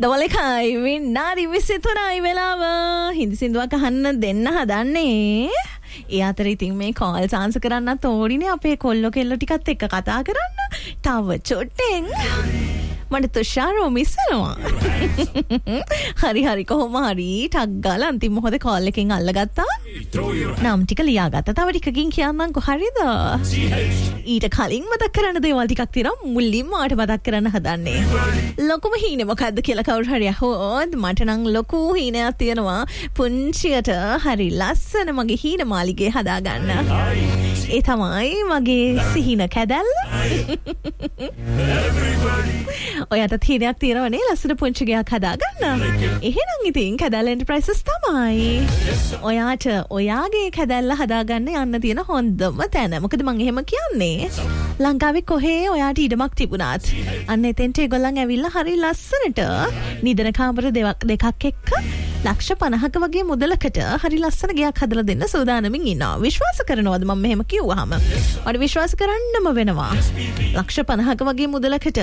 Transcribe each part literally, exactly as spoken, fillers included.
දවලකයි විනාඩි විසිතුනයි වෙලාව හින්දි සින්දුවක් අහන්න දෙන්න හදන්නේ. ඒ අතර ඉතින් මේ කෝල් chance කරන්නත් ඕනිනේ අපේ කොල්ලෝ කෙල්ලෝ ටිකත් එක්ක කතා කරන්න. තව චොට්ටෙන් මට තුෂාරෝ මිස් වෙනවා. හරි හරි කොහොම හරි ටක් ගාලා අන්තිම මොහොතේ කෝල් එකෙන් අල්ලගත්තා. නම් ටික ලියාගත්තා. තව ටිකකින් කියන්නම්කෝ හරිද? ඊට කලින් මතක් කරන්න දේවල් ටිකක් තියෙනවා මුලින්ම ආට මතක් කරන්න හදන්නේ. ලොකුම හීනේ මොකද්ද කියලා කවුරු හරි අහුවොත් මට නම් ලොකු හීනයක් තියෙනවා. පුංචියට හරි ලස්සන මගේ හීන මාලිගේ හදාගන්න. ඒ තමයි මගේ සිහින කැදැල්ල. ඔයාට හීනයක් තියෙනවනේ ලස්සන පුංචි ගයක් හදාගන්න. එහෙනම් ඉතින් කැදැල්ල එන්ටර්ප්‍රයිසස් තමයි ඔයාට ඔයාගේ කැදැල්ල හදාගන්න යන්න තියෙන හොඳම තැන. මොකද මම එහෙම කියන්නේ ලංකාවේ කොහේ ඔයාට ඉඩමක් තිබුණත් අන්න එතෙන්ට ඒගොල්ලන් ඇවිල්ලා හරි ලස්සනට නිදන කාමර දෙකක් එක්ක ලක්ෂ පනහක වගේ මුදලකට හරි ලස්සන ගයක් හදලා දෙන්න සූදානමින් ඉන්නවා. විශ්වාස කරනවද මම මෙහෙම කිව්වහම? ඔයාලා විශ්වාස කරන්නම වෙනවා. ලක්ෂ පනහක වගේ මුදලකට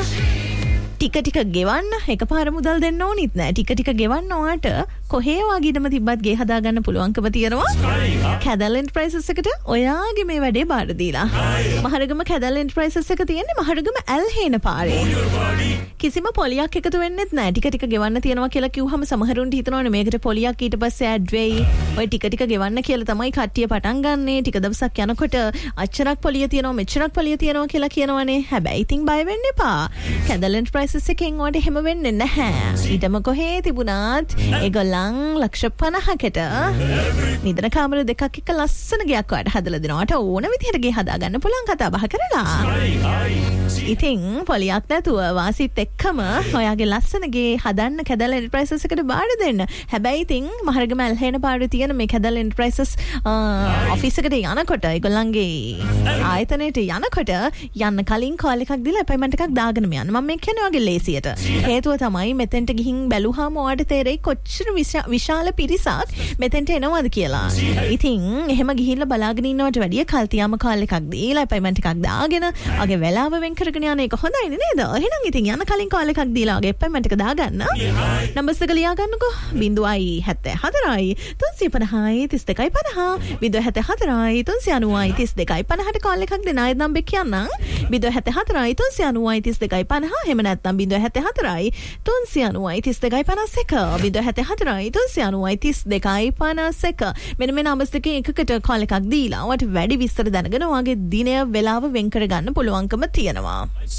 ටික ටික ගෙවන්න එකපාර මුදල් දෙන්න ඕනිත් නෑ. ටික ටික ගෙවන්න ඔයාට කොහේ වගේ ඉඩම තිබ්බත් ගේ හදාගන්න පුළුවන්කම තියෙනවා. කැදල් එන්ටර්ප්‍රයිසස් එකට ඔයාගේ මේ වැඩේ බාර දීලා. මහරගම කැදල් එන්ටර්ප්‍රයිසස් එක තියෙන්නේ මහරගම ඇල්හේන පාරේ. කිසිම පොලියක් එකතු වෙන්නෙත් නෑ. ටික ටික ගෙවන්න තියෙනවා කියලා කිව්වහම සමහරුන්ට හිතනවනේ මේකට පොලියක් ඊට පස්සේ ඇඩ් වෙයි. ඔය ටික ටික ගෙවන්න කියලා තමයි කට්ටිය පටන් ගන්නෙ. ටික දවසක් යනකොට අච්චරක් පොලිය තියෙනවා මෙච්චරක් පොලිය තියෙනවා කියලා කියනවනේ. හැබැයි ඉතින් බය වෙන්න එපා. කැදල් එන්ටර්ප්‍රයිසස් එකෙන් ඔයාට හැම වෙන්නේ නැහැ. ඊටම කොහේ තිබුණත් ඒගොල්ලන් ලක්ෂ පනහකට නිදන කාමර දෙකක් එක්ක ලස්සන ගයක් ඔයාට හදලා දෙනවා. ඔයාට ඕන විදිහට ගේ හදාගන්න පුළුවන් කතා බහ කරලා. ඉතින් පොලියක් නැතුව වාසිත් එක්කම ඔයාගේ ලස්සන ගේ හදන්න කැදල් එන්ටර්ප්‍රයිසස් එකට බාර දෙන්න. හැබැයි ඉතින් මහරගම ඇල්හේන පාරේ තියෙන මේ කැදල් එන්ටර්ප්‍රයිසස් ඔෆිස් එකට යනකොට ඒගොල්ලන්ගේ ආයතනයට යනකොට යන්න කලින් කෝල් එකක් දීලා අපොයින්ට්මන්ට් එකක් දාගෙන යන්න. මම මේ කියන්නේ ඔයාගේ ලේසියට. හේතුව තමයි මෙතෙන්ට ගිහින් බැලුවාම ඔයාට තේරෙයි කොච්චර විශාල පිරිසක් මෙතෙන්ට එනවද කියලා. ඉතින් එහෙම ගිහිල්ලා බලාගෙන ඉන්නවට වැඩිය කල් තියාම කෝල් එකක් දීලා අපොයින්ට්මන්ට් එකක් දාගෙන අගේ වෙලාව වෙන් කරගෙන යන එක හොඳයිනේ නේද? එහෙනම් ඉතින් යන කලින් කෝල් එකක් දීලා අගේ අපොයින්ට්මන්ට් එක දාගන්න. නම්බර්ස් එක ලියා ගන්නකෝ. ज़ीरो सात सात तीन पाँच ज़ीरो तीन दो पचास ज़ीरो सात सात तीन नौ तीन दो पचास කෝල් එකක් දෙන අය නම් බෙක් කියන්නම්. ज़ीरो सात सात तीन नौ तीन दो पचास එහෙම නැත්නම් ज़ीरो सात सात तीन नौ तीन दो पचास එක ज़ीरो सात सात तीन नौ तीन दो पचास එක මෙන්න මේ නම්බර්ස් දෙකෙන් එකකට කෝල් එකක් දීලා ඔයාට වැඩි විස්තර දැනගෙන ඔයාගේ දිනය වෙලාව වෙන් කර ගන්න පුළුවන්කම තියෙනවා.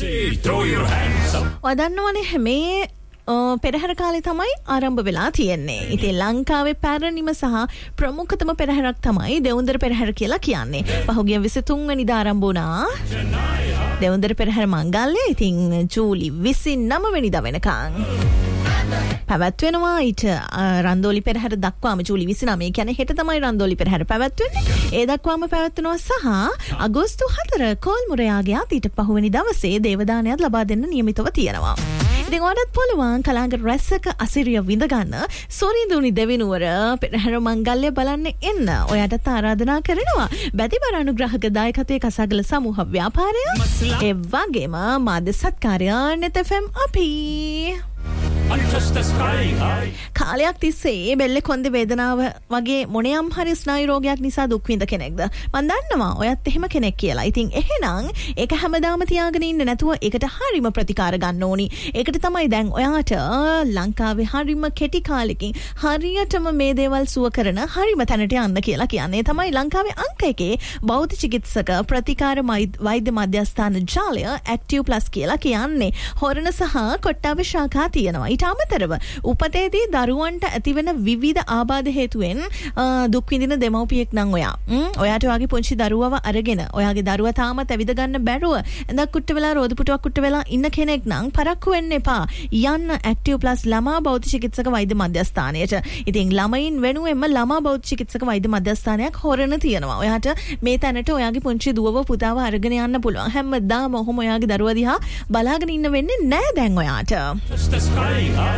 ඔයා දන්නවනේ මේ පෙරහැර කාලේ තමයි ආරම්භ වෙලා තියෙන්නේ. ඉතින් ලංකාවේ පැරණිම සහ ප්‍රමුඛතම පෙරහැරක් තමයි දෙවුන්දර පෙරහැර කියලා කියන්නේ. පහුගිය විසිතුන් වෙනිදා ආරම්භ වුණා දෙවුන්දර පෙරහැර මංගල්‍ය. ඉතින් ජූලි විසිනම වෙනිදා වෙනකන් පැවැත්වෙනවා. ඊට රන්දෝලි පෙරහැර දක්වාම ජූලි විසිනම කියන්නේ හෙට තමයි රන්දෝලි පෙරහැර පැවැත්වෙන්නේ. ඒ දක්වාම පැවැත්වෙනවා සහ අගෝස්තු හතර කෝල්මුරයාගේ ඊට පහුවෙනි දවසේ දේවදානයක් ලබා දෙන්න නියමිතව තියෙනවා. ඉතින් ඔයාලත් පුළුවන් කලාංග රැසක අසිරිය විඳ ගන්න සොරිඳුනි දෙවිනුවර පෙරහැර මංගල්‍ය බලන්න එන්න ඔයාටත් ආරාධනා කරනවා. බැතිබර අනුග්‍රහක දායකත්වයේ කසාගල සමූහ ව්‍යාපාරය ඒ වගේම මාධ්‍ය සත්කාරය නෙත් එෆ් එම් අපි කාලයක් තිස්සේ බෙල්ලේ කොන්දේ වේදනාව වගේ මොනියම් හරි ස්නායු රෝගයක් නිසා දුක් විඳ කෙනෙක්ද? මම දන්නවා ඔයත් එහෙම කෙනෙක් කියලා. ඉතින් එහෙනම් ඒක හැමදාම තියාගෙන ඉන්න නැතුව ඒකට හරිම ප්‍රතිකාර ගන්න ඕනි. ඒකට තමයි දැන් ඔයාට ලංකාවේ හරිම කෙටි කාලෙකින් හරියටම මේ දේවල් සුව කරන හරිම තැනට යන්න කියලා කියන්නේ. තමයි ලංකාවේ අංක එකේ බෞද්ධ චිකිත්සක ප්‍රතිකාර වෛද්‍ය මධ්‍යස්ථාන ජාලය ඇක්ටිව් ප්ලස් කියලා කියන්නේ. හොරණ සහ කොට්ටාව ශාඛා තියෙනවා. ඊට අමතරව උපතේදී දරුවන්ට ඇතිවෙන විවිධ ආබාධ හේතුවෙන් දුක් විඳින දෙමව්පියෙක් නම් ඔයා. ඔයාට ඔයාගේ පුංචි දරුවව අරගෙන ඔයාගේ දරුවා තාමත් ඇවිද ගන්න බැරුව ඇඳක් කුට්ට වෙලා රෝද පුටුවක් කුට්ට වෙලා ඉන්න කෙනෙක් නම් පරක්කු වෙන්න එපා. යන්න ඇක්ටිව් ප්ලස් ළමා බෞද්ධ චිකිත්සක වෛද්‍ය මධ්‍යස්ථානයට. ඉතින් ළමයින් වෙනුවෙන්ම ළමා බෞද්ධ චිකිත්සක වෛද්‍ය මධ්‍යස්ථානයක් හොරණ තියෙනවා. ඔයාට මේ තැනට ඔයාගේ පුංචි දුවව පුතාව අරගෙන යන්න පුළුවන්. හැමදාම ඔහොම ඔයාගේ දරුවා දිහා බලාගෙන ඉන්න වෙන්නේ නැහැ දැන් ඔයාට.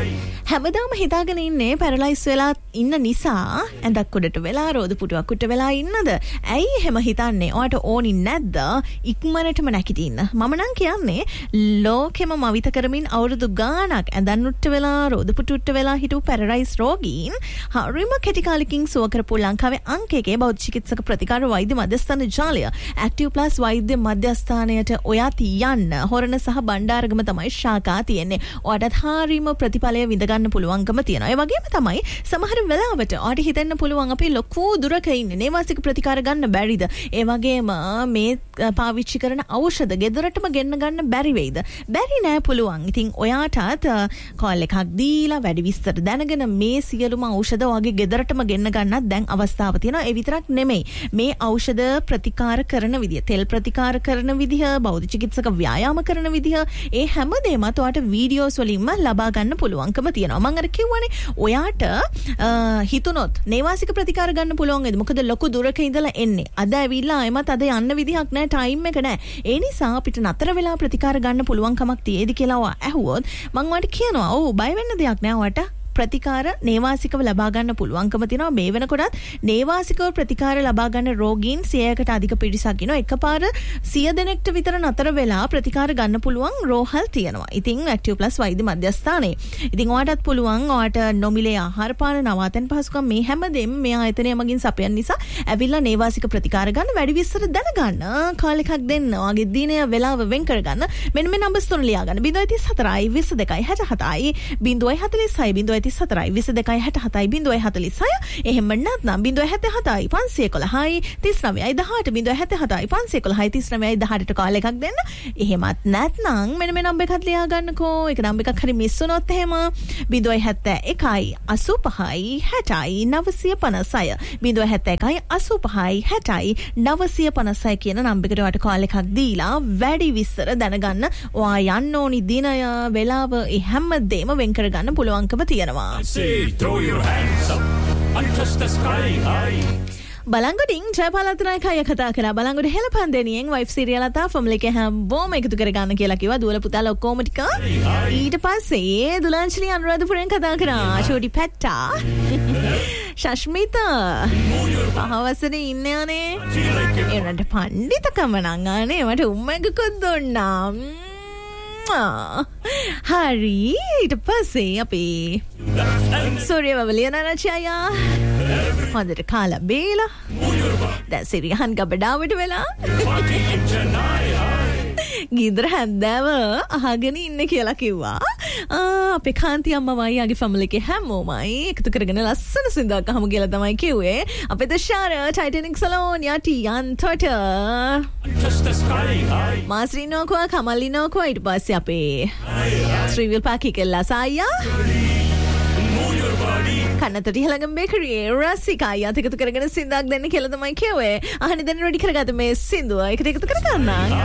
හැමදාම හිතාගෙන ඉන්නේ පැරලයිස් වෙලා ඉන්න නිසා ඇඳක් උඩට වෙලා රෝද පුටුවක් උඩට වෙලා ඉන්නද? ඇයි එහෙම හිතන්නේ? ඔයාට ඕනි නැද්ද ඉක්මනටම නැගිටින්න? මම නම් කියන්නේ ලෝකෙම මවිත කරමින් අවුරුදු ගාණක් ඇඳන් උඩට වෙලා රෝද පුටුවට වෙලා හිටු පැරලයිස් රෝගීන් හරිම කෙටි කාලෙකින් සුව කරපු ලංකාවේ අංක එකේ බෞද්ධ චිකිත්සක ප්‍රතිකාර වෛද්‍ය මධ්‍යස්ථාන ජාලය ඇක්ටිව් ප්ලස් වෛද්‍ය මධ්‍යස්ථානයට ඔයාත් යන්න. හොරණ සහ බණ්ඩාරගම තමයි ශාඛා තියෙන්නේ. ඔයාටත් හරිම ප්‍රතිඵලය විඳ ගන්න පුළුවන්කම තියෙනවා. ඒ වගේම තමයි සමහර වෙලාවට ඔයාට හිතෙන්න පුළුවන් අපි ලොකු දුරක ඉන්නේ. නේවාසික ප්‍රතිකාර ගන්න බැරිද? ඒ වගේම මේ පාවිච්චි කරන ඖෂධ ගෙදරටම ගෙන්න ගන්න බැරි වෙයිද? බැරි නෑ, පුළුවන්. ඉතින් ඔයාටත් කෝල් එකක් දීලා වැඩි විස්තර දැනගෙන මේ සියලුම ඖෂධ ඔයාගේ ගෙදරටම ගෙන්න ගන්නත් දැන් අවස්ථාව තියෙනවා. ඒ විතරක් නෙමෙයි. මේ ඖෂධ ප්‍රතිකාර කරන විදිය, තෙල් ප්‍රතිකාර කරන විදිය, බෞද්ධ චිකිත්සක ව්‍යායාම කරන විදිය, ඒ හැමදේමත් ඔයාට වීඩියෝස් වලින්ම ලබා ගන්න පුළුවන්කම තියෙනවා. මම අර කිව්වනේ ඔයාට හිතුනොත් නේවාසික ප්‍රතිකාර ගන්න පුළුවන් වේද? මොකද ලොකු දුරක ඉඳලා එන්නේ. අද ඇවිල්ලා එමත් අද යන්න විදිහක් නැහැ, ටයිම් එක නැහැ. ඒ නිසා අපිට නතර වෙලා ප්‍රතිකාර ගන්න පුළුවන් කමක් තියෙයිද කියලා ඔයා ඇහුවොත් මම ඔයාට කියනවා ඔව්, බය වෙන්න දෙයක් නැහැ. ඔයාට ප්‍රතිකාර නේවාසිකව ලබා ගන්න පුළුවන්කම තියෙනවා. මේ වෙනකොටත් නේවාසිකව ප්‍රතිකාර ලබා ගන්න රෝගීන් සියයකට අධික පිරිසක් ඉන්නවා. එකපාර සිය දෙනෙක්ට විතර නතර වෙලා ප්‍රතිකාර ගන්න පුළුවන් රෝහල් තියෙනවා. ඉතින් ඇක්ටිව් ප්ලස් වෛද්‍ය මධ්‍යස්ථානයේ. ඉතින් ඔයාටත් පුළුවන් ඔයාට නොමිලේ ආහාර පාන නවාතැන් පහසුකම් මේ හැමදේම මේ ආයතනය මගින් සපයන නිසා ඇවිල්ලා නේවාසික ප්‍රතිකාර ගන්න වැඩි විස්තර දැනගන්න. කාල් එකක් දෙන්න. ඔයාගේ දිනය වෙලාව වෙන් කරගන්න. මෙන්න මේ නම්බර්ස් තුන ලියා ගන්න. zero three four විස් දෙකයි හැට හතයි zero forty-six zero තිස්හතරයි විස් දෙකයි හැට හතයි බිංදුවයි හතලිස් හය. එහෙම නැත්නම් බිංදුවයි හැත්තෑ හතයි පන්සිය එකොළහයි තිස් නවයයි දහඅට බිංදුවයි හැත්තෑ හතයි පන්සිය එකොළහයි තිස් නවයයි දහඅටට කාල් එකක් දෙන්න. එහෙමත් නැත්නම් මෙන්න මේ නම්බර් එකත් ලියා ගන්නකෝ. ඒක නම්බර් එකක් හරි මිස් වුණොත් එහෙම බිංදුවයි හැත්තෑ එකයි අසූ පහයි හැටයි නවසිය පනසය බිංදුවයි හැත්තෑ එකයි අසූ පහයි හැටයි නවසිය පනසය කියන නම්බර් එකට ඔයාට කාල් එකක් දීලා වැඩි විස්තර දැනගන්න. ඔයා යන්න ඕනි දිනය වෙලාව ඒ හැමදේම වෙන් කරගන්න පුළුවන්කම තියෙනවා. I say, throw your hands up and touch the sky high. බලංගොඩින් ජයපාලත්නායක අය කතා කරා. බලංගොඩ හෙළපන්දෙනියෙන් වයිෆ් සිරියල් අතා ෆැමිලි එක හැමෝම එකතු කරගන්න කියලා කිව්වා. දුවල පුතාලා ඔක්කොම ටික. ඊට පස්සේ දුලාංශලි අනුරාධපුරෙන් කතා කරා. චෝටි පැට්ටා ශෂ්මිත පහවසරේ ඉන්නේ අනේ. ඒනට පණ්ඩිතකම නං ආනේ. මට උම්මගකුත් දුන්නා. හරි. ඊට පස්සේ අපි සූර්ය වවලිය නරචයා හොඳට කාලා බේලා දැන් සිරියහන් ගබඩාවට වෙලා ගිදර හැන්දෑව අහගෙන ඉන්න කියලා කිව්වා. අපේ කාන්ති අම්මවයි යාගේ ෆැමිලි එකේ හැමෝමයි එකතු කරගෙන ලස්සන සින්දුවක් අහමු කියලා තමයි කිව්වේ. අපේ දශාර ටයිටැනික් සලෝන් යටි යන්තොට මාස්රිනෝකවා කමල්ලිනෝකවා ඊට පස්සේ අපේ ශ්‍රීවිල් පාකි කෙල්ලා සායියා කන්නතට හලගම් බේකරියේ රසිකා අයත් එකතු කරගෙන සින්දුවක් දෙන්න කියලා තමයි කිව්වේ. අහන්න දැන් රෙඩි කරගත්ත මේ සින්දුව එකට එකතු කරගන්න.